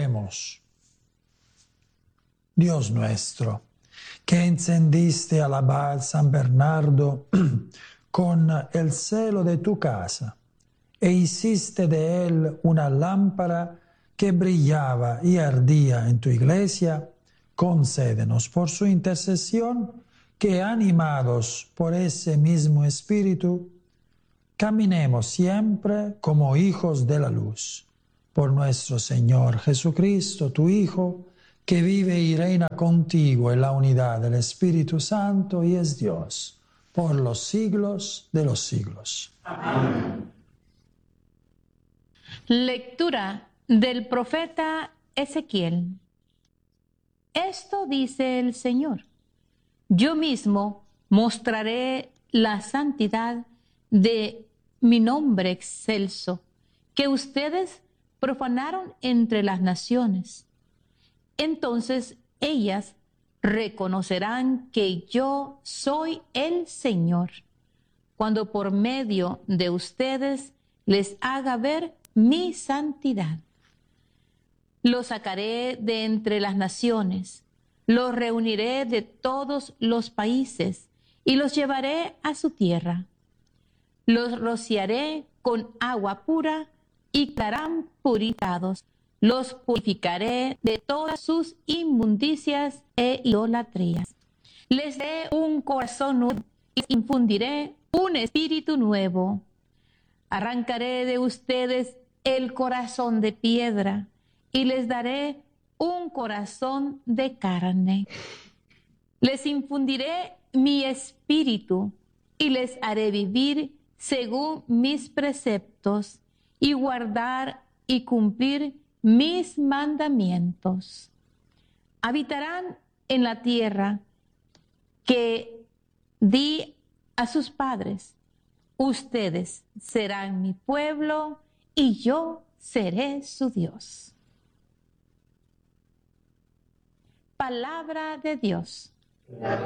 Oremos. Dios nuestro, que encendiste al abad San Bernardo con el celo de tu casa e hiciste de él una lámpara que brillaba y ardía en tu iglesia, concédenos por su intercesión que, animados por ese mismo espíritu, caminemos siempre como hijos de la luz. Por nuestro Señor Jesucristo, tu Hijo, que vive y reina contigo en la unidad del Espíritu Santo y es Dios, por los siglos de los siglos. Amén. Lectura del profeta Ezequiel. Esto dice el Señor: yo mismo mostraré la santidad de mi nombre excelso, que ustedes profanaron entre las naciones. Entonces ellas reconocerán que yo soy el Señor, cuando por medio de ustedes les haga ver mi santidad. Los sacaré de entre las naciones, los reuniré de todos los países y los llevaré a su tierra. Los rociaré con agua pura y quedarán purificados. Los purificaré de todas sus inmundicias e idolatrías. Les daré un corazón nuevo y les infundiré un espíritu nuevo. Arrancaré de ustedes el corazón de piedra y les daré un corazón de carne. Les infundiré mi espíritu y les haré vivir según mis preceptos y guardar y cumplir mis mandamientos. Habitarán en la tierra que di a sus padres. Ustedes serán mi pueblo y yo seré su Dios. Palabra de Dios.